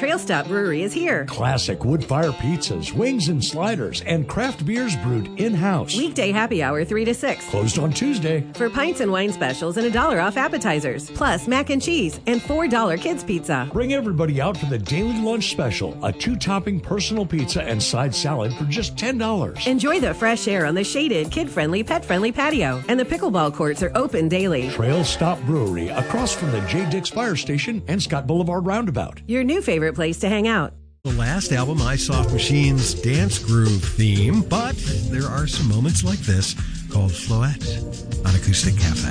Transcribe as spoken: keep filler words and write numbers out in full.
Trail Stop Brewery is here. Classic wood-fire pizzas, wings and sliders, and craft beers brewed in-house. Weekday happy hour three to six. Closed on Tuesday. For pints and wine specials and a dollar off appetizers. Plus mac and cheese and four dollar kids pizza. Bring everybody out for the daily lunch special. A two-topping personal pizza and side salad for just ten dollars. Enjoy the fresh air on the shaded, kid-friendly, pet-friendly patio. And the pickleball courts are open daily. Trail Stop Brewery, across from the J. Dix Fire Station and Scott Boulevard Roundabout. Your new favorite place to hang out. The last album, iSoft Machine's dance groove theme, but there are some moments like this called Floette on Acoustic Cafe.